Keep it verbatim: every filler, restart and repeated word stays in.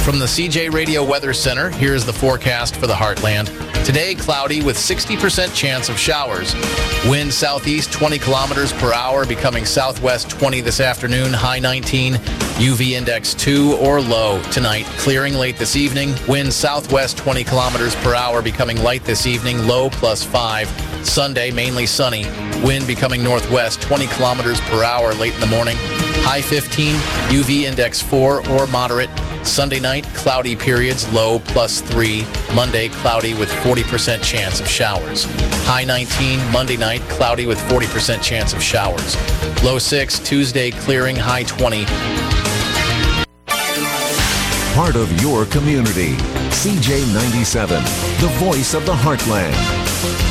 From the C J Radio Weather Center, here's the forecast for the Heartland. Today, cloudy with sixty percent chance of showers. Wind southeast twenty kilometers per hour, becoming southwest twenty this afternoon, high nineteen. U V index two or low tonight. Clearing late this evening. Wind southwest twenty kilometers per hour, becoming light this evening, low plus five. Sunday, mainly sunny. Wind becoming northwest twenty kilometers per hour late in the morning. High fifteen, U V index four or moderate. Sunday night, cloudy periods, low plus three. Monday, cloudy with forty percent chance of showers. High nineteen, Monday night, cloudy with forty percent chance of showers. Low six, Tuesday, clearing, high twenty. Part of your community. C J ninety-seven, the voice of the Heartland.